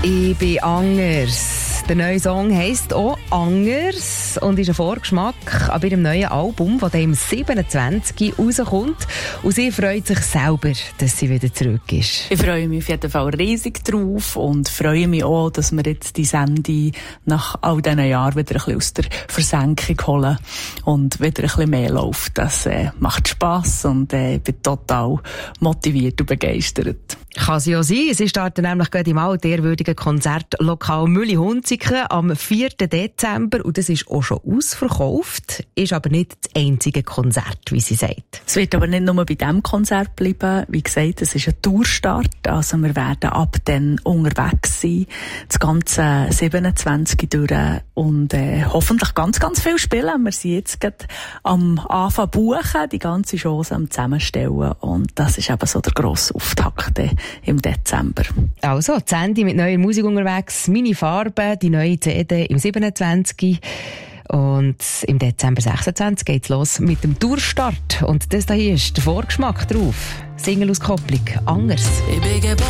Ich bin anders. Der neue Song heisst auch «Anders» und ist ein Vorgeschmack an ihrem neuen Album, das im 27. rauskommt. Und sie freut sich selber, dass sie wieder zurück ist. Ich freue mich auf jeden Fall riesig drauf und freue mich auch, dass wir jetzt die Sendung nach all diesen Jahren wieder ein bisschen aus der Versenkung holen und wieder ein bisschen mehr läuft. Das macht Spass und ich bin total motiviert und begeistert. Kann sie auch sein. Sie starten nämlich gerade im altehrwürdigen Konzertlokal Mülli-Hunziken am 4. Dezember und das ist auch schon ausverkauft, ist aber nicht das einzige Konzert, wie sie sagt. Es wird aber nicht nur bei diesem Konzert bleiben. Wie gesagt, es ist ein Tourstart, also wir werden ab dann unterwegs sein, das ganze 27 durch und hoffentlich ganz, ganz viel spielen. Wir sind jetzt gerade am Anfang buchen, die ganze Chance am Zusammenstellen und das ist eben so der grosse Auftakt im Dezember. Also, die Sandy mit neuer Musik unterwegs, meine Farben, die neue CD im 27. Und im Dezember 26 geht's los mit dem Tourstart. Und das hier ist der Vorgeschmack drauf. Single-Auskopplung «Anders». Ich bin geboren